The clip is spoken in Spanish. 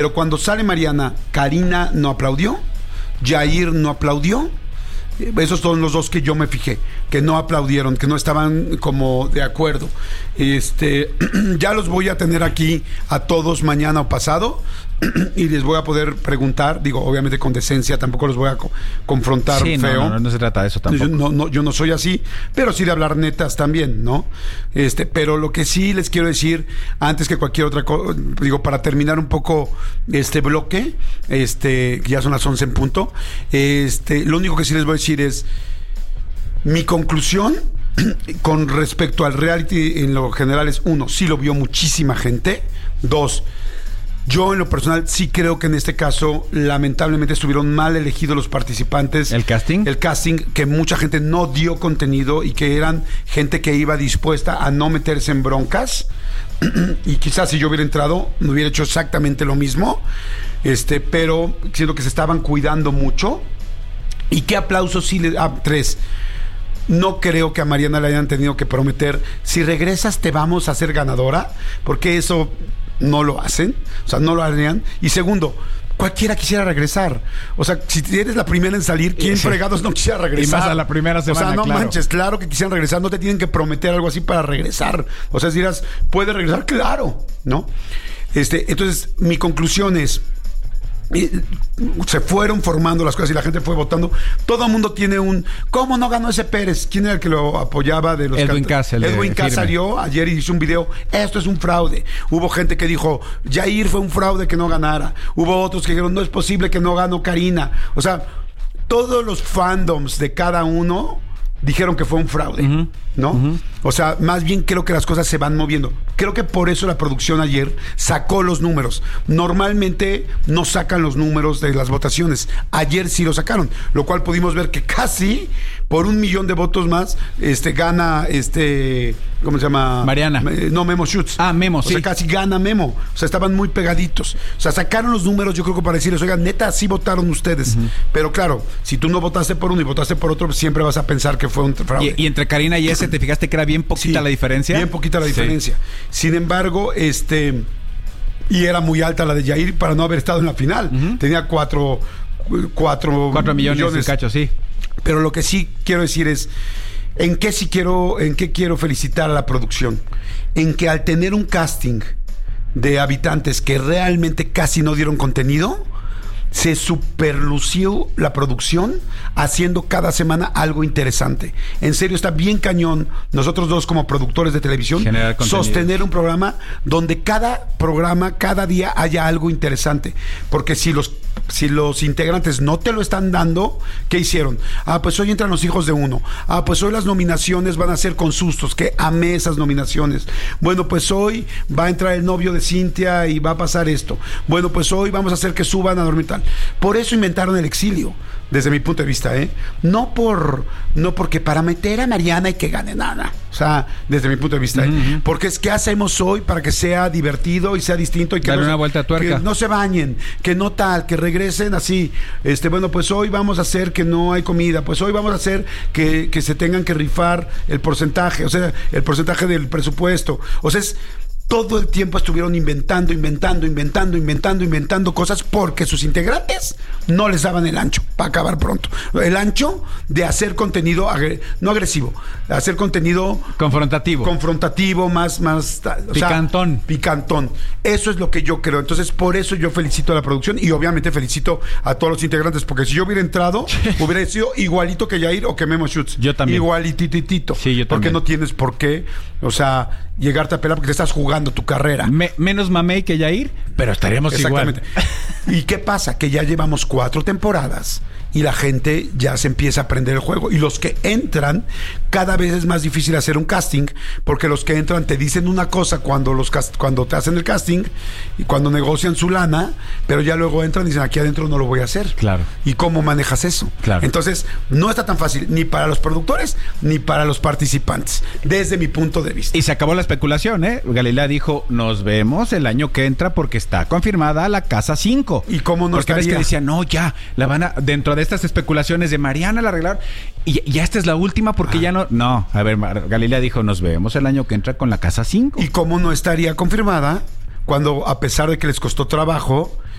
Pero cuando sale Mariana, Karina no aplaudió, Yair no aplaudió. Esos son los dos que yo me fijé, que no aplaudieron, que no estaban como de acuerdo. Ya los voy a tener aquí a todos mañana o pasado y les voy a poder preguntar, digo, obviamente con decencia, tampoco los voy a confrontar sí, feo. No se trata de eso tampoco. Yo no soy así, pero sí de hablar netas también, ¿no? Pero lo que sí les quiero decir, antes que cualquier otra cosa, digo, para terminar un poco este bloque, que ya son las 11 en punto, lo único que sí les voy a decir es mi conclusión con respecto al reality en lo general es: 1, sí lo vio muchísima gente; 2, yo en lo personal sí creo que en este caso lamentablemente estuvieron mal elegidos los participantes. ¿El casting? El casting, que mucha gente no dio contenido y que eran gente que iba dispuesta a no meterse en broncas. Y quizás si yo hubiera entrado no hubiera hecho exactamente lo mismo, pero siento que se estaban cuidando mucho. ¿Y qué aplausos sí le... 3. No creo que a Mariana le hayan tenido que prometer: si regresas te vamos a hacer ganadora, porque eso no lo hacen, o sea, no lo harían. Y segundo, cualquiera quisiera regresar. O sea, si eres la primera en salir, ¿quién fregados no quisiera regresar? Y más a la primera semana, o sea, no claro. manches, claro que quisieran regresar. No te tienen que prometer algo así para regresar. O sea, si dirás, ¿puedes regresar? Claro, ¿no? Entonces, mi conclusión es: se fueron formando las cosas y la gente fue votando. Todo el mundo tiene ¿cómo no ganó ese Pérez? ¿Quién era el que lo apoyaba de los Edwin Cass? Edwin Cass salió ayer y hizo un video: esto es un fraude. Hubo gente que dijo: Yair fue un fraude que no ganara. Hubo otros que dijeron: no es posible que no ganó Karina. O sea, todos los fandoms de cada uno dijeron que fue un fraude, ¿no? O sea, más bien creo que las cosas se van moviendo. Creo que por eso la producción ayer sacó los números. Normalmente no sacan los números de las votaciones. Ayer sí lo sacaron, lo cual pudimos ver que casi por 1 millón de votos más gana ¿cómo se llama? Mariana. No, Memo Schutz. Memo, sí. O sea, casi gana Memo. O sea, estaban muy pegaditos. O sea, sacaron los números, yo creo que para decirles: oigan, neta, sí votaron ustedes. Pero claro, si tú no votaste por uno y votaste por otro, siempre vas a pensar que fue un fraude. Y entre Karina y ese, ¿te fijaste que era bien poquita la diferencia? Bien poquita la diferencia. Sin embargo, y era muy alta la de Yair para no haber estado en la final. Tenía 4 millones de cacho, sí. Pero lo que sí quiero decir es: ¿en qué quiero felicitar a la producción? En que al tener un casting de habitantes que realmente casi no dieron contenido, se superlució la producción haciendo cada semana algo interesante. En serio, está bien cañón nosotros dos como productores de televisión sostener un programa donde cada programa, cada día haya algo interesante. Porque si los integrantes no te lo están dando, ¿qué hicieron? Pues hoy entran los hijos de uno. Pues hoy las nominaciones van a ser con sustos, que amé esas nominaciones. Bueno, pues hoy va a entrar el novio de Cintia y va a pasar esto. Bueno, pues hoy vamos a hacer que suban a dormir tal. Por eso inventaron el exilio, desde mi punto de vista, no porque para meter a Mariana y que gane nada. O sea, desde mi punto de vista, porque es: ¿qué hacemos hoy para que sea divertido y sea distinto y que darle una vuelta a tuerca? Que no se bañen, que no tal, que regresen así. Bueno, pues hoy vamos a hacer que no hay comida, pues hoy vamos a hacer que se tengan que rifar el porcentaje, o sea, el porcentaje del presupuesto. O sea, todo el tiempo estuvieron inventando cosas porque sus integrantes no les daban el ancho para acabar pronto. El ancho de hacer contenido no agresivo, hacer contenido confrontativo, más picantón. Eso es lo que yo creo. Entonces, por eso yo felicito a la producción y obviamente felicito a todos los integrantes, porque si yo hubiera entrado, hubiera sido igualito que Yair o que Memo Schutz. Yo también. Igualititito. Sí, yo también. Porque no tienes por qué, o sea, llegarte a pelar porque te estás jugando tu carrera. Menos mamey que Yair, pero estaríamos igual. ¿Y qué pasa? Que ya llevamos 4 temporadas y la gente ya se empieza a aprender el juego. Y los que entran, cada vez es más difícil hacer un casting, porque los que entran te dicen una cosa cuando te hacen el casting y cuando negocian su lana, pero ya luego entran y dicen: aquí adentro no lo voy a hacer. Claro. ¿Y cómo manejas eso? Claro. Entonces, no está tan fácil ni para los productores ni para los participantes, desde mi punto de vista. Y se acabó la especulación, Galilea dijo: nos vemos el año que entra porque está confirmada la casa 5. ¿Y cómo no porque ves que decían: no, ya, la van a... Dentro de estas especulaciones de Mariana la arreglaron y ya esta es la última porque ya no... No, a ver, Galilea dijo: nos vemos el año que entra con la casa 5. ¿Y cómo no estaría confirmada cuando, a pesar de que les costó trabajo,